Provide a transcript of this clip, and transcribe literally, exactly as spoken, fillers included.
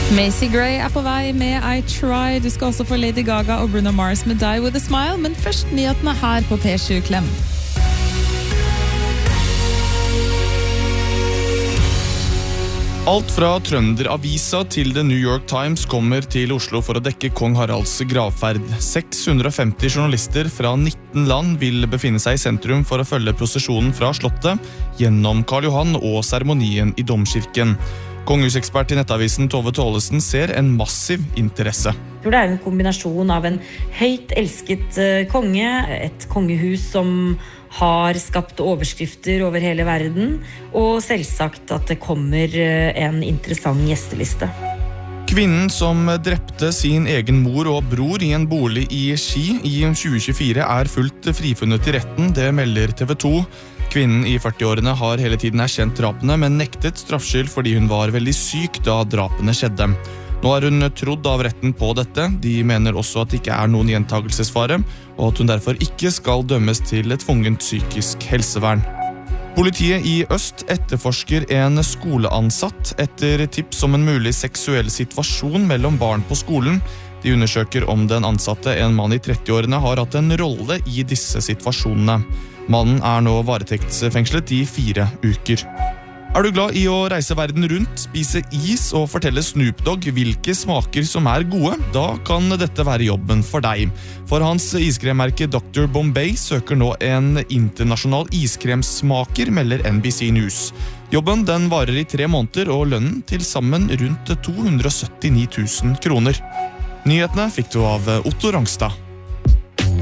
Macy Gray er på vei med I Try. Du skal også få Lady Gaga og Bruno Mars med Die With A Smile, men først nyhetene her på P sju Klem. Alt fra Trønderavisa til The New York Times kommer til Oslo for å dekke Kong Haralds gravferd. seks hundre og femti journalister fra nitten land vil befinne seg i sentrum for å følge prosesjonen fra slottet gjennom Karl Johan og seremonien i Domkirken. Kongehusekspert i Nettavisen Tove Tålesen ser en massiv interesse. Jeg tror det er en kombinasjon av en høyt elsket konge, et kongehus som har skapt overskrifter over hele verden, og selvsagt at det kommer en interessant gjesteliste. Kvinnen som drepte sin egen mor og bror i en bolig i Ski i tjue tjuefire er fullt frifunnet i retten, det melder T V to. Kvinnen i førtiårene har hele tiden erkjent drapene, men nektet straffskyld fordi hun var veldig syk da drapene skjedde. Nå er hun trodd av retten på dette. De mener også at det ikke er noen gjentagelsesfare, og at hun derfor ikke skal dømmes til et tvungent psykisk helsevern. Politiet i Øst etterforsker en skoleansatt etter tips om en mulig seksuell situasjon mellom barn på skolen. De undersøker om den ansatte, en mann i trettiårene, har hatt en rolle i disse situasjonene. Mannen er nå varetektsfengslet i fire uker. Er du glad i å reise verden rundt, spise is og fortelle Snoop Dogg hvilke smaker som er gode? Da kan dette være jobben for deg. For hans iskremmerke doktor Bombay søker nå en internasjonal iskremsmaker, melder N B C News. Jobben den varer i tre måneder, og lønnen til sammen rundt to hundre og syttini tusen kroner. Nyhetene fikk du av Otto Rangstad.